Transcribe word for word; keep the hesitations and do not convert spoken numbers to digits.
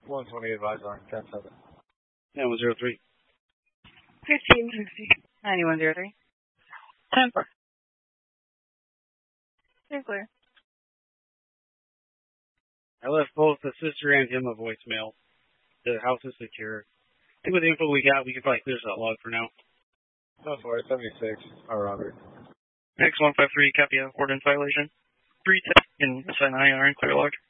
one twenty advised on ten seven. ten one zero three. fifteen sixty. ninety-one zero three. ten four. Clear. I left both the sister and him a voicemail. The house is secure. I think with the info we got, we can probably clear that log for now. No, sorry, seventy-six. Oh, Robert. X one five three, copy of ordinance violation. three ten in S N I R and clear log.